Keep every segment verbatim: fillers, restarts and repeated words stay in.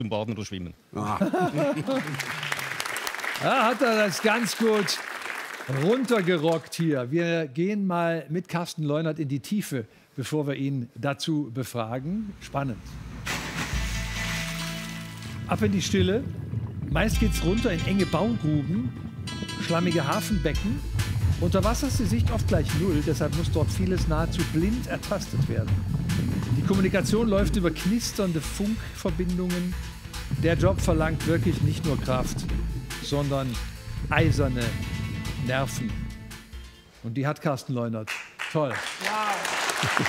zum Baden oder Schwimmen. Ah. Ja, hat er das ganz gut runtergerockt hier. Wir gehen mal mit Carsten Leunert in die Tiefe, bevor wir ihn dazu befragen. Spannend. Ab in die Stille. Meist geht's runter in enge Baugruben, schlammige Hafenbecken. Unter Wasser ist die Sicht oft gleich null, deshalb muss dort vieles nahezu blind ertastet werden. Die Kommunikation läuft über knisternde Funkverbindungen. Der Job verlangt wirklich nicht nur Kraft, sondern eiserne Nerven. Und die hat Carsten Leunert. Toll. Wow.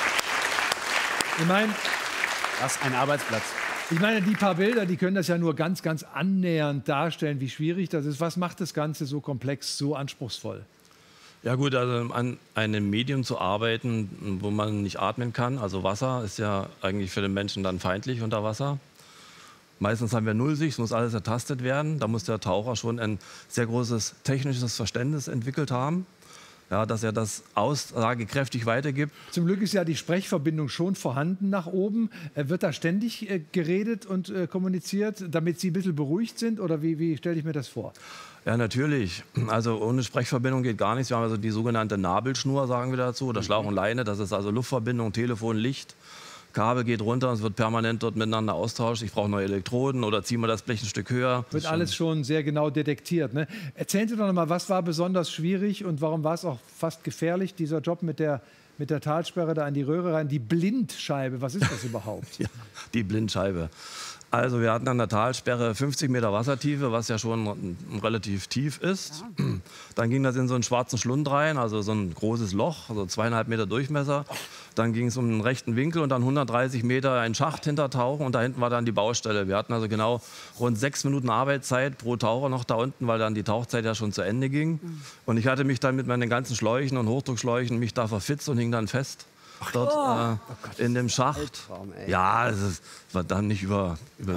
Ich meine, das ist ein Arbeitsplatz. Ich meine, die paar Bilder, die können das ja nur ganz, ganz annähernd darstellen, wie schwierig das ist. Was macht das Ganze so komplex, so anspruchsvoll? Ja gut, also an einem Medium zu arbeiten, wo man nicht atmen kann, also Wasser ist ja eigentlich für den Menschen dann feindlich unter Wasser. Meistens haben wir Nullsicht, es muss alles ertastet werden. Da muss der Taucher schon ein sehr großes technisches Verständnis entwickelt haben, ja, dass er das aussagekräftig weitergibt. Zum Glück ist ja die Sprechverbindung schon vorhanden nach oben. Äh, wird da ständig äh, geredet und äh, kommuniziert, damit Sie ein bisschen beruhigt sind? Oder wie, wie stelle ich mir das vor? Ja, natürlich. Also ohne Sprechverbindung geht gar nichts. Wir haben also die sogenannte Nabelschnur, sagen wir dazu, oder Schlauch und Leine. Das ist also Luftverbindung, Telefon, Licht. Kabel geht runter, es wird permanent dort miteinander austauscht. Ich brauche neue Elektroden oder ziehen wir das Blech ein Stück höher. Wird alles schon sehr genau detektiert. Ne? Erzählen Sie doch noch mal, was war besonders schwierig und warum war es auch fast gefährlich, dieser Job mit der, mit der Talsperre da in die Röhre rein? Die Blindscheibe, was ist das überhaupt? Ja, die Blindscheibe. Also wir hatten an der Talsperre fünfzig Meter Wassertiefe, was ja schon relativ tief ist. Ja. Dann ging das in so einen schwarzen Schlund rein, also so ein großes Loch, also zweieinhalb Meter Durchmesser. Dann ging es um einen rechten Winkel und dann hundertdreißig Meter einen Schacht hintertauchen und da hinten war dann die Baustelle. Wir hatten also genau rund sechs Minuten Arbeitszeit pro Taucher noch da unten, weil dann die Tauchzeit ja schon zu Ende ging. Mhm. Und ich hatte mich dann mit meinen ganzen Schläuchen und Hochdruckschläuchen mich da verfitzt und hing dann fest. Dort oh. äh, oh Gott, in dem Schacht. Albtraum, ja, es ist, war dann nicht über. über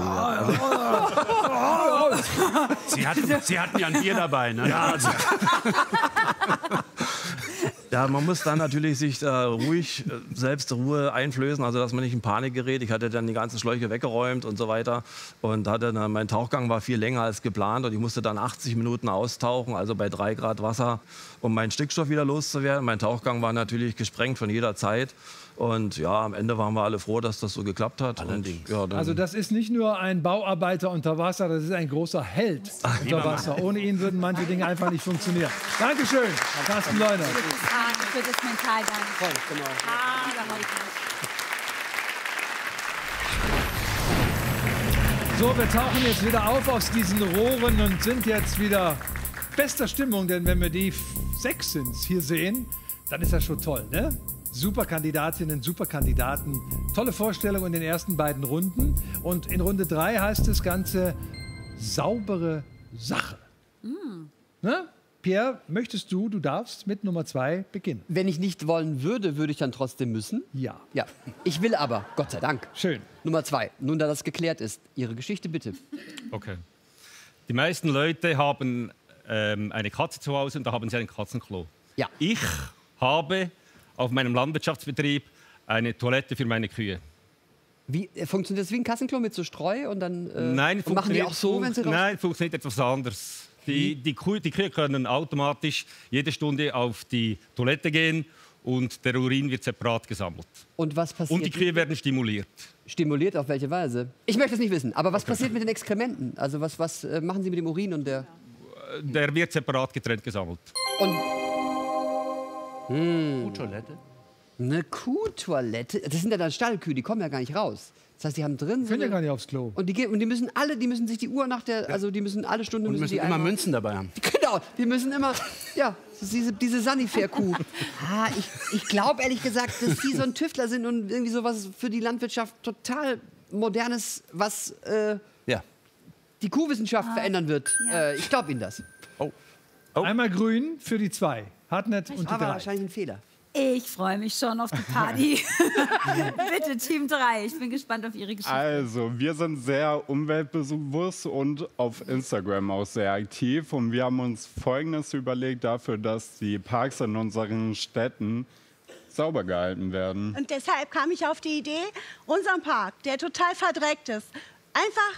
oh, oh, oh. Sie, hatten, Sie hatten ja ein Bier dabei, ne? Ja, also. Ja, man muss dann natürlich sich äh, ruhig äh, selbst Ruhe einflößen, also dass man nicht in Panik gerät. Ich hatte dann die ganzen Schläuche weggeräumt und so weiter und hatte dann, mein Tauchgang war viel länger als geplant und ich musste dann achtzig Minuten austauchen, also bei drei Grad Wasser, um meinen Stickstoff wieder loszuwerden. Mein Tauchgang war natürlich gesprengt von jeder Zeit. Und ja, am Ende waren wir alle froh, dass das so geklappt hat. Und, ja, also das ist nicht nur ein Bauarbeiter unter Wasser, das ist ein großer Held Ach, unter Wasser. Ohne ihn würden manche Dinge einfach nicht funktionieren. Dankeschön, Carsten Leunert. Für das Mentalgang. Voll, genau. Ah, so, wir tauchen jetzt wieder auf aus diesen Rohren und sind jetzt wieder bester Stimmung, denn wenn wir die sechs sind hier sehen, dann ist das schon toll, ne? Super Kandidatinnen, super Kandidaten. Tolle Vorstellung in den ersten beiden Runden. Und in Runde drei heißt das Ganze saubere Sache. Mm. Ne? Pierre, möchtest du, du darfst mit Nummer zwei beginnen. Wenn ich nicht wollen würde, würde ich dann trotzdem müssen? Ja. Ja. Ich will aber, Gott sei Dank. Schön. Nummer zwei. Nun, da das geklärt ist, Ihre Geschichte bitte. Okay. Die meisten Leute haben ähm, eine Katze zu Hause und da haben sie ein Katzenklo. Ja. Ich habe auf meinem Landwirtschaftsbetrieb eine Toilette für meine Kühe. Wie, funktioniert das wie ein Kassenklo mit so Streu und dann äh, Nein, und machen die auch so, wenn sie raus... Nein, funktioniert etwas anders. Die, die, Kuh, die Kühe können automatisch jede Stunde auf die Toilette gehen und der Urin wird separat gesammelt. Und was passiert? Und die Kühe werden stimuliert. Stimuliert auf welche Weise? Ich möchte es nicht wissen, aber was okay. passiert mit den Exkrementen? Also was, was äh, machen Sie mit dem Urin und der... Der wird separat getrennt gesammelt. Und... Hm. Kuhtoilette? Eine Kuhtoilette? Das sind ja dann Stallkühe, die kommen ja gar nicht raus. Das heißt, die haben drin... Die können ja gar nicht aufs Klo. Und die, gehen, und die müssen alle, die müssen sich die Uhr nach der... Ja. Also die müssen alle Stunden... Und müssen, müssen die immer einmal, Münzen dabei haben. Genau, die müssen immer... Ja, diese, diese Sanifair-Kuh. Ah, ich ich glaube ehrlich gesagt, dass die so ein Tüftler sind und irgendwie sowas für die Landwirtschaft total Modernes, was äh, ja. die Kuhwissenschaft ah. verändern wird. Ja. Äh, ich glaube Ihnen das. Oh. Oh. Einmal grün für die zwei. Hartnett und die aber drei. Wahrscheinlich ein Fehler. Ich freue mich schon auf die Party. Bitte, Team drei. Ich bin gespannt auf Ihre Geschichte. Also, wir sind sehr umweltbewusst und auf Instagram auch sehr aktiv. Und wir haben uns Folgendes überlegt dafür, dass die Parks in unseren Städten sauber gehalten werden. Und deshalb kam ich auf die Idee, unseren Park, der total verdreckt ist, Einfach